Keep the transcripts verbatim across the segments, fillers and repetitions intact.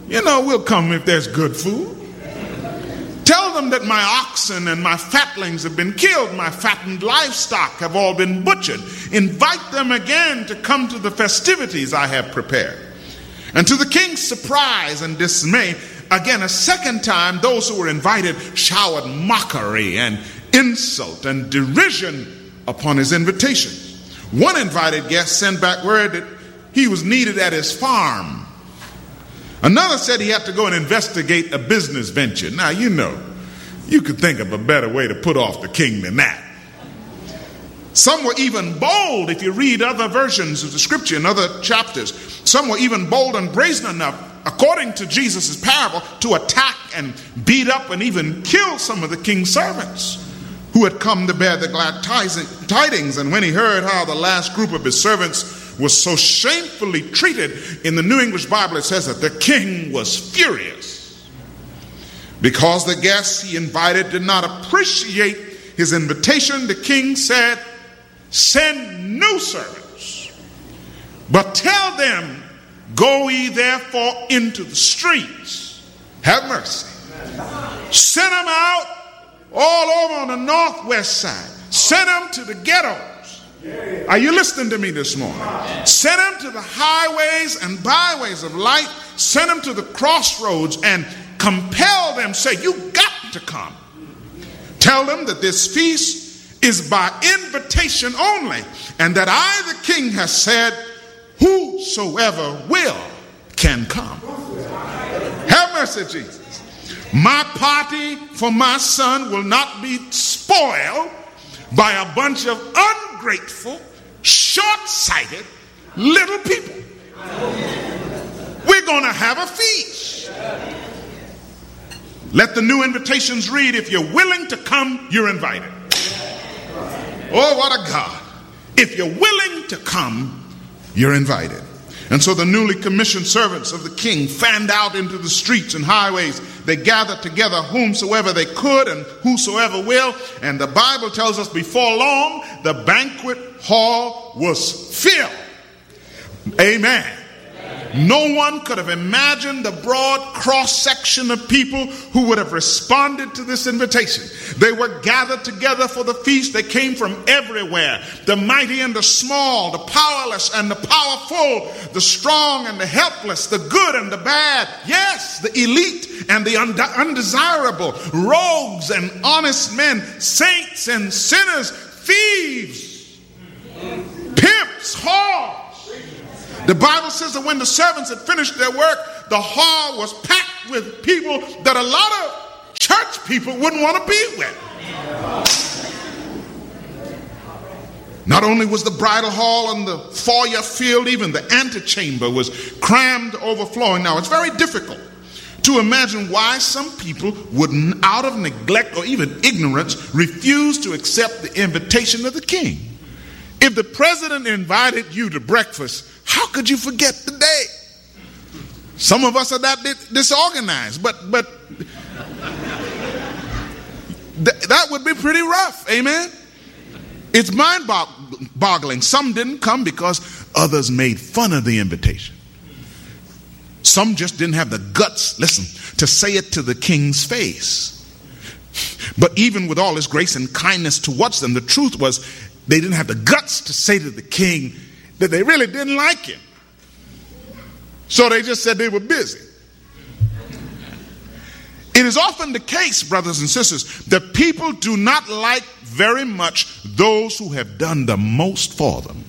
You know, we'll come if there's good food. Tell them that my oxen and my fatlings have been killed. My fattened livestock have all been butchered. Invite them again to come to the festivities I have prepared. And to the king's surprise and dismay, again, a second time, those who were invited showered mockery and insult and derision upon his invitation. One invited guest sent back word that he was needed at his farm. Another said he had to go and investigate a business venture. Now, you know, you could think of a better way to put off the king than that. Some were even bold, if you read other versions of the scripture in other chapters. Some were even bold and brazen enough, according to Jesus' parable, to attack and beat up and even kill some of the king's servants who had come to bear the glad tidings. And when he heard how the last group of his servants was so shamefully treated, in the New English Bible it says that the king was furious because the guests he invited did not appreciate his invitation. The king said, "Send new servants, but tell them, go ye therefore into the streets." Have mercy. Send them out all over on the northwest side. Send them to the ghettos. Are you listening to me this morning? Send them to the highways and byways of life. Send them to the crossroads and compel them. Say, you got to come. Tell them that this feast is by invitation only, and that I, the king, has said, whosoever will can come. Have mercy, Jesus. My party for my son will not be spoiled by a bunch of ungrateful, short-sighted little people. We're going to have a feast. Let the new invitations read, if you're willing to come, you're invited. Oh, what a God. If you're willing to come, you're invited. And so the newly commissioned servants of the king fanned out into the streets and highways. They gathered together whomsoever they could and whosoever will. And the Bible tells us before long, the banquet hall was filled. Amen. No one could have imagined the broad cross-section of people who would have responded to this invitation. They were gathered together for the feast. They came from everywhere. The mighty and the small, the powerless and the powerful, the strong and the helpless, the good and the bad. Yes, the elite and the undesirable, rogues and honest men, saints and sinners, thieves, pimps, whores. The Bible says that when the servants had finished their work, the hall was packed with people that a lot of church people wouldn't want to be with. Not only was the bridal hall and the foyer filled, even the antechamber was crammed to overflowing. Now, it's very difficult to imagine why some people would, out of neglect or even ignorance, refuse to accept the invitation of the king. If the president invited you to breakfast, how could you forget the day? Some of us are that disorganized, but but th- that would be pretty rough. Amen. It's mind-boggling. Some didn't come because others made fun of the invitation. Some just didn't have the guts, listen, to say it to the king's face. But even with all his grace and kindness towards them, the truth was they didn't have the guts to say to the king that they really didn't like him. So they just said they were busy. It is often the case, brothers and sisters, that people do not like very much those who have done the most for them.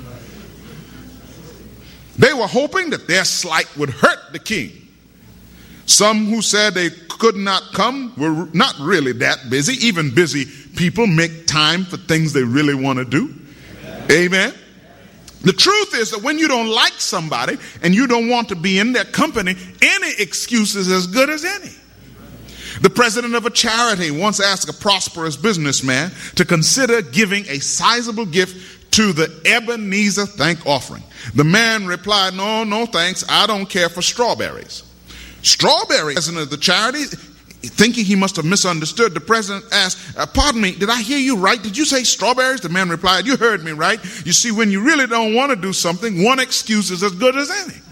They were hoping that their slight would hurt the king. Some who said they could not come were not really that busy. Even busy people make time for things they really want to do. Amen. The truth is that when you don't like somebody and you don't want to be in their company, any excuse is as good as any. The president of a charity once asked a prosperous businessman to consider giving a sizable gift to the Ebenezer thank offering. The man replied, no, no thanks, I don't care for strawberries. Strawberries, president of the charity, thinking he must have misunderstood, the president asked, uh, pardon me, did I hear you right? Did you say strawberries? The man replied, you heard me right. You see, when you really don't want to do something, one excuse is as good as any.